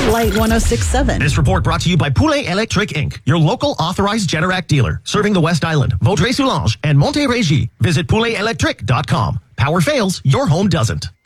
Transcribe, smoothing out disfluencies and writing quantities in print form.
Light 106.7. This report brought to you by Poulet Electric Inc., your local authorized Generac dealer, serving the West Island, Vaudreuil-Soulanges, and Montérégie. Visit pouletelectric.com. Power fails, your home doesn't.